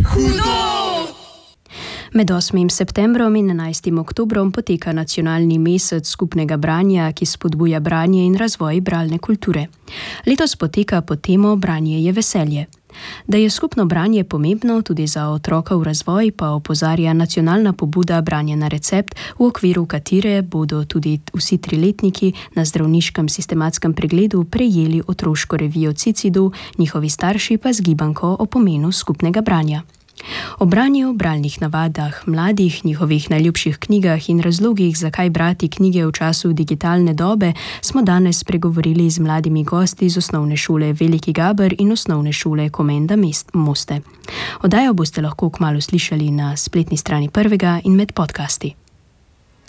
Hudo! Med 8. septembrom in 11. oktobrom poteka nacionalni mesec skupnega branja, ki spodbuja branje in razvoj bralne kulture. Letos poteka pod temo Branje je veselje. Da je skupno branje pomembno tudi za otrokov razvoj, pa opozarja nacionalna pobuda Branje na recept, v okviru katere bodo tudi vsi triletniki na zdravniškem sistematskem pregledu prejeli otroško revijo Cicidu, njihovi starši pa zgibanko o pomenu skupnega branja. O branju, bralnih navadah mladih, njihovih najljubših knjigah in razlogih, zakaj brati knjige v času digitalne dobe, smo danes spregovorili z mladimi gosti iz osnovne šole Veliki Gaber in osnovne šole Komenda Moste. Oddajo boste lahko kmalu slišali na spletni strani Prvega in med podcasti.